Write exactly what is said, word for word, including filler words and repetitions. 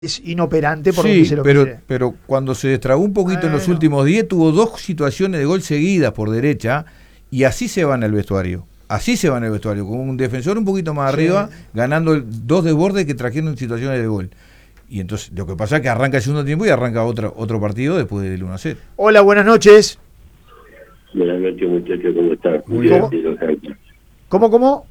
es inoperante por sí, donde se lo pero, mire. pero cuando se destrabó un poquito bueno. en los últimos diez, tuvo dos situaciones de gol seguidas por derecha, y así se va en el vestuario. Así se va en el vestuario, con un defensor un poquito más Sí. arriba, ganando el, dos desbordes que trajeron en situaciones de gol. Y entonces, lo que pasa es que arranca el segundo tiempo y arranca otro, otro partido después del uno a cero. Hola, buenas noches. Buenas noches, muchachos, ¿cómo están? Muy bien. ¿Cómo, cómo?